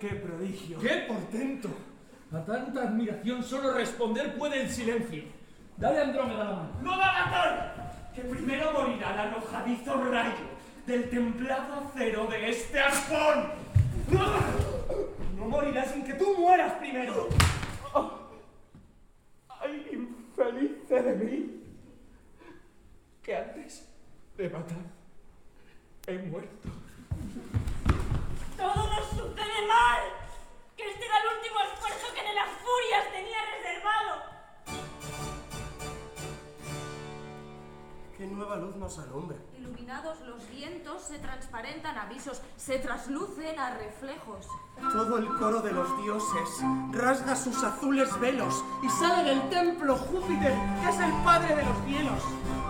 ¡Qué prodigio! ¡Qué portento! A tanta admiración solo responder puede el silencio. Dale a Andrómeda la mano. ¡No la matar! Que primero morirá el arrojadizo rayo del templado acero de este arpón. ¡No morirás sin que tú mueras primero! Oh. ¡Ay, infeliz de mí! Que antes de matar he muerto. ¡Todo nos sucede mal! ¡Que este era el último esfuerzo que de las furias tenía reservado! ¡Qué nueva luz nos alumbra! Iluminados los vientos, se transparentan avisos, se traslucen a reflejos. Todo el coro de los dioses rasga sus azules velos y sale del templo Júpiter, que es el padre de los cielos.